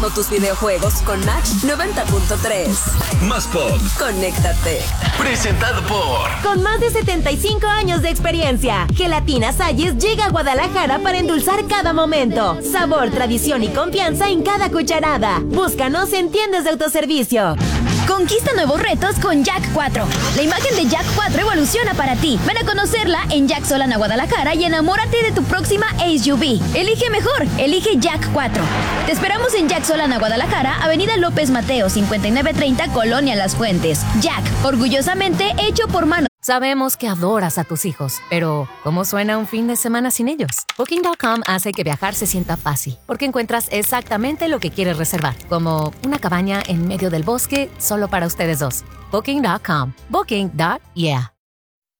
o tus videojuegos con Match 90.3. Más pop. Conéctate. Presentado por... Con más de 75 años de experiencia, Gelatina Salles llega a Guadalajara para endulzar cada momento. Sabor, tradición y confianza en cada cucharada. Búscanos en tiendas de autoservicio. Conquista nuevos retos con Jack 4. La imagen de Jack 4 evoluciona para ti. Ven a conocerla en Jack Solana Guadalajara y enamórate de tu próxima SUV. Elige mejor, elige Jack 4. Te esperamos en Jack Solana Guadalajara, Avenida López Mateo, 5930, Colonia Las Fuentes. Jack, orgullosamente hecho por mano. Sabemos que adoras a tus hijos, pero ¿cómo suena un fin de semana sin ellos? Booking.com hace que viajar se sienta fácil, porque encuentras exactamente lo que quieres reservar, como una cabaña en medio del bosque solo para ustedes dos. Booking.com. Booking.yeah.